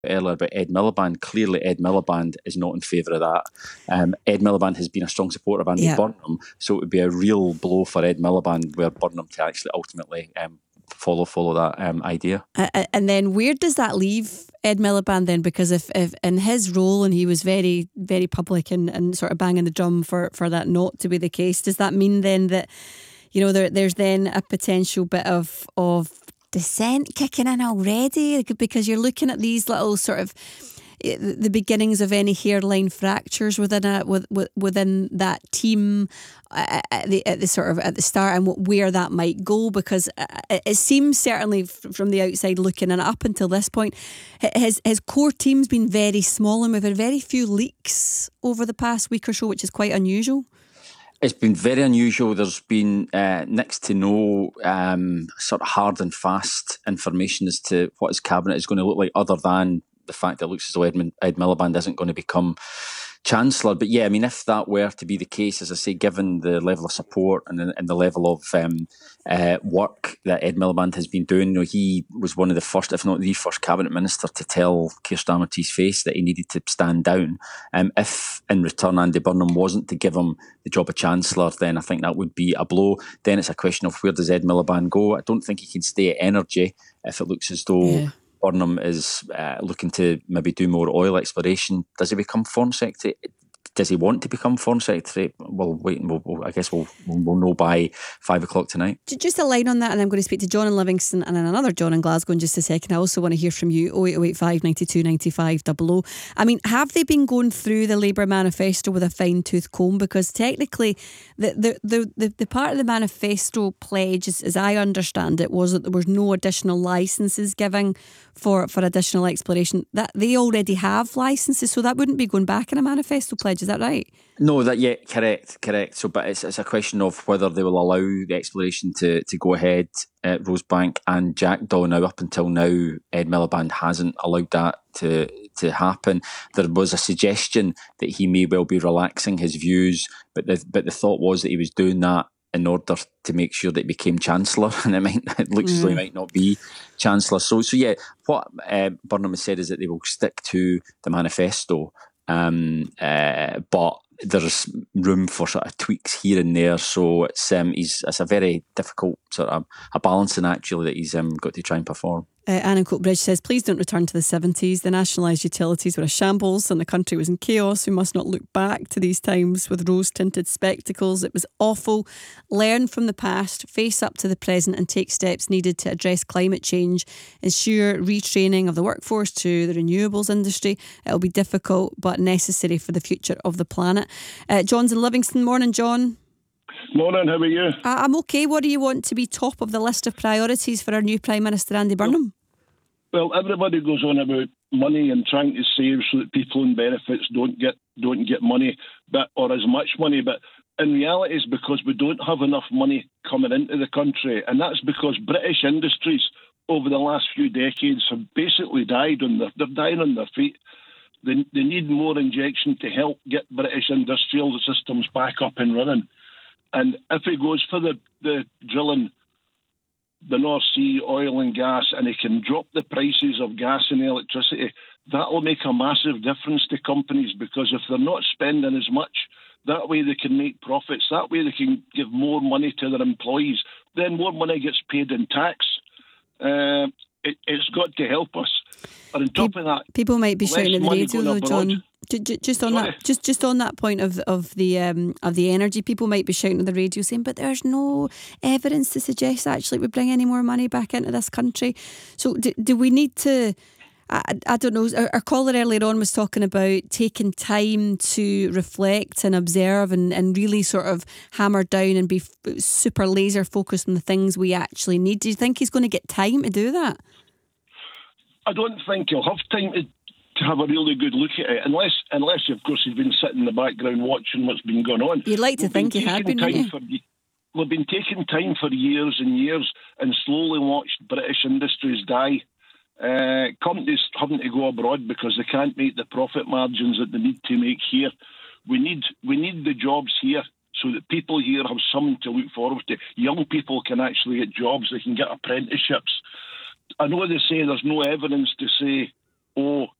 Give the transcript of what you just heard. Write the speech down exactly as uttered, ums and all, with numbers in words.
earlier about Ed Miliband. Clearly Ed Miliband is not in favour of that. Um, Ed Miliband has been a strong supporter of Andy yeah. Burnham, so it would be a real blow for Ed Miliband were Burnham to actually ultimately um, follow follow that um, idea. Uh, and then where does that leave Ed Miliband then? Because if, if in his role, and he was very, very public and, and sort of banging the drum for, for that not to be the case, does that mean then that, you know, there, there's then a potential bit of of dissent kicking in already? Because you're looking at these little sort of the beginnings of any hairline fractures within a with, within that team at the, at the sort of at the start, and where that might go, because it seems certainly from the outside looking, and up until this point his his core team's been very small, and we've had very few leaks over the past week or so, which is quite unusual. It's been very unusual. There's been uh, next to no um, sort of hard and fast information as to what his cabinet is going to look like, other than the fact that it looks as though Ed, Ed Miliband isn't going to become Chancellor. But yeah, I mean, if that were to be the case, as I say, given the level of support and, and the level of um, uh, work that Ed Miliband has been doing, you know, he was one of the first, if not the first, cabinet minister to tell Keir Starmer to his face that he needed to stand down. Um, if in return Andy Burnham wasn't to give him the job of Chancellor, then I think that would be a blow. Then it's a question of where does Ed Miliband go? I don't think he can stay at Energy if it looks as though yeah. Burnham is uh, looking to maybe do more oil exploration. Does he become Foreign Secretary? Does he want to become Foreign Secretary? Well, wait, we'll, we'll, I guess we'll, we'll know by five o'clock tonight. Just a line on that, and I'm going to speak to John in Livingston and then another John in Glasgow in just a second. I also want to hear from you, oh eight oh eight five nine two nine five double oh. I mean, have they been going through the Labour manifesto with a fine-tooth comb? Because technically, the the, the, the, the part of the manifesto pledge, as, as I understand it, was that there was no additional licences giving for, for additional exploration. That they already have licences, so that wouldn't be going back in a manifesto pledge. Is that right? No, that yeah, correct, correct. So, but it's it's a question of whether they will allow the exploration to, to go ahead at Rosebank and Jackdaw. Now, up until now, Ed Miliband hasn't allowed that to to happen. There was a suggestion that he may well be relaxing his views, but the but the thought was that he was doing that in order to make sure that he became Chancellor, and it might it looks mm. as though he might not be Chancellor. So, so yeah, what uh, Burnham has said is that they will stick to the manifesto. Um, uh, but there's room for sort of tweaks here and there, so it's um, he's it's a very difficult sort of a balancing actually that he's um, got to try and perform. Uh, Anne in Coatbridge says, please don't return to the seventies. The nationalised utilities were a shambles and the country was in chaos. We must not look back to these times with rose-tinted spectacles. It was awful. Learn from the past, face up to the present and take steps needed to address climate change. Ensure retraining of the workforce to the renewables industry. It'll be difficult but necessary for the future of the planet. Uh, John's in Livingston. Morning, John. Morning, how are you? Uh, I'm okay. What do you want to be top of the list of priorities for our new Prime Minister, Andy Burnham? Well, everybody goes on about money and trying to save so that people in benefits don't get don't get money, but or as much money. But in reality, it's because we don't have enough money coming into the country, and that's because British industries over the last few decades have basically died on their they're dying on their feet. They they need more injection to help get British industrial systems back up and running. And if it goes for the, the drilling, the North Sea, oil and gas, and it can drop the prices of gas and electricity, that will make a massive difference to companies, because if they're not spending as much, that way they can make profits, that way they can give more money to their employees, then more money gets paid in tax. Uh, it, it's got to help us. But on top of that, people might be shouting at the radio though, John. Just on Sorry? that, just just on that point of of the um, of the energy, people might be shouting at the radio saying, "But there's no evidence to suggest actually we bring any more money back into this country." So, do, do we need to? I, I don't know. Our, our caller earlier on was talking about taking time to reflect and observe and, and really sort of hammer down and be f- super laser focused on the things we actually need. Do you think he's going to get time to do that? I don't think he'll have time to. to have a really good look at it, unless, unless of course, he's been sitting in the background watching what's been going on. You'd like to we've think he had been, wouldn't you? For, we've been taking time for years and years and slowly watched British industries die. Uh, companies having to go abroad because they can't make the profit margins that they need to make here. We need we need the jobs here so that people here have something to look forward to. Young people can actually get jobs, they can get apprenticeships. I know they say there's no evidence to say oh,